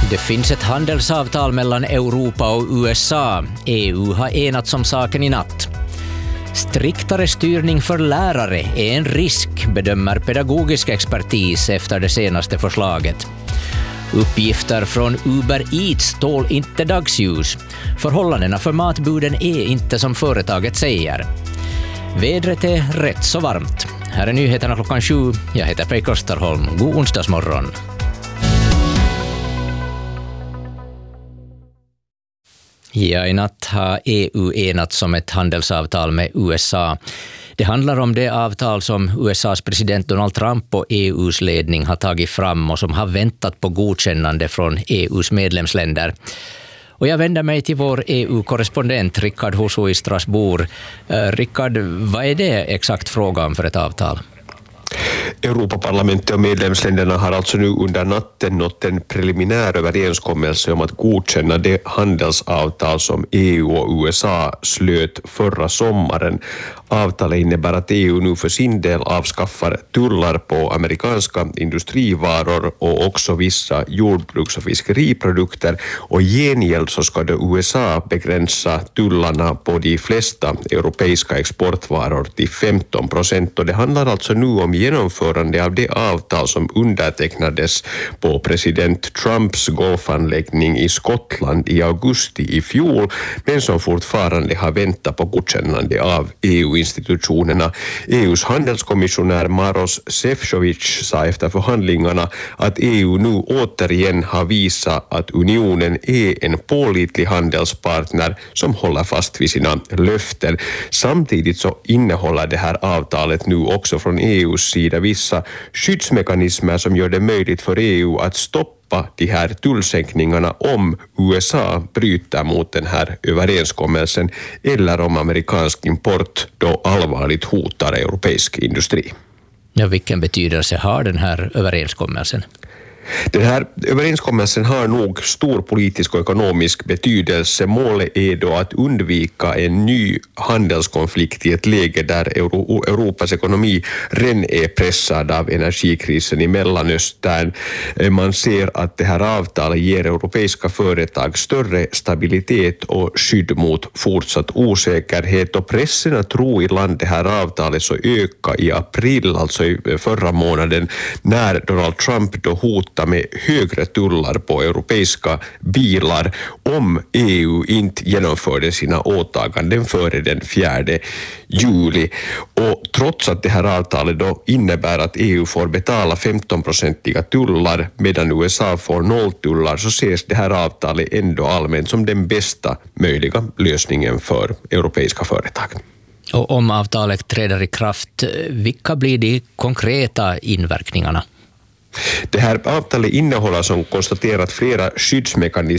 Det finns ett handelsavtal mellan Europa och USA. EU har enats om saken i natt. Striktare styrning för lärare är en risk, bedömer pedagogisk expertis efter det senaste förslaget. Uppgifter från Uber Eats tål inte dagsljus. Förhållandena för matbuden är inte som företaget säger. Vädret är rätt så varmt. Här är nyheterna 7:00. Jag heter Pei Kosterholm. God onsdagsmorgon. Ja, i natt har EU enats om ett handelsavtal med USA. Det handlar om det avtal som USAs president Donald Trump och EUs ledning har tagit fram och som har väntat på godkännande från EUs medlemsländer. Och jag vänder mig till vår EU-korrespondent Rickard Husu i Strasbourg. Rickard, vad är det exakt fråga om för ett avtal? Europaparlamentet och medlemsländerna har alltså nu under natten nått en preliminär överenskommelse om att godkänna det handelsavtal som EU och USA slöt förra sommaren. Avtalet innebär att EU nu för sin del avskaffar tullar på amerikanska industrivaror och också vissa jordbruks- och fiskeriprodukter, och i gengäld så ska då USA begränsa tullarna på de flesta europeiska exportvaror till 15%, och det handlar alltså nu om genomförande av det avtal som undertecknades på president Trumps golfanläggning i Skottland i augusti i fjol, men som fortfarande har väntat på godkännande av EU-institutionerna. EUs handelskommissionär Maros Šefčovič sa efter förhandlingarna att EU nu återigen har visat att unionen är en pålitlig handelspartner som håller fast vid sina löften. Samtidigt så innehåller det här avtalet nu också från EUs sida vissa skyddsmekanismer som gör det möjligt för EU att stoppa de här tullsänkningarna om USA bryter mot den här överenskommelsen eller om amerikansk import då allvarligt hotar europeisk industri. Ja, vilken betydelse har den här överenskommelsen? Den här överenskommelsen har nog stor politisk och ekonomisk betydelse. Målet är då att undvika en ny handelskonflikt i ett läge där Europas ekonomi redan är pressad av energikrisen i Mellanöstern. Man ser att det här avtalet ger europeiska företag större stabilitet och skydd mot fortsatt osäkerhet, och pressen att tro i land det här avtalet så ökade i april, alltså i förra månaden, när Donald Trump då hotade med högre tullar på europeiska bilar om EU inte genomförde sina åtaganden före den 4 juli. Och trots att det här avtalet då innebär att EU får betala 15% tullar medan USA får 0 tullar, så ses det här avtalet ändå allmänt som den bästa möjliga lösningen för europeiska företag. Och om avtalet träder i kraft, vilka blir de konkreta inverkningarna? Det här avtalet innehåller som konstaterat flera skyddsmekanismer